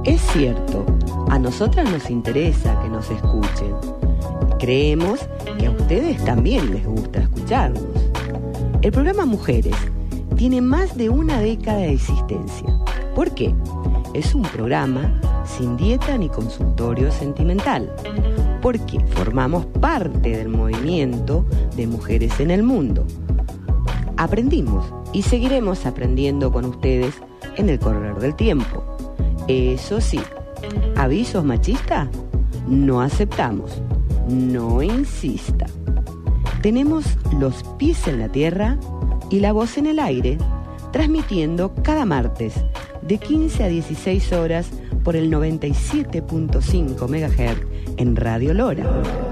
Es cierto, a nosotras nos interesa que nos escuchen. Creemos que a ustedes también les gusta escucharnos. El programa Mujeres tiene más de una década de existencia. ¿Por qué? Es un programa sin dieta ni consultorio sentimental, porque formamos parte del movimiento de mujeres en el mundo. Aprendimos y seguiremos aprendiendo con ustedes en el correr del tiempo. Eso sí, ¿avisos machistas? No aceptamos. No insista. Tenemos los pies en la tierra y la voz en el aire, transmitiendo cada martes de 15 a 16 horas por el 97.5 MHz en Radio Lora.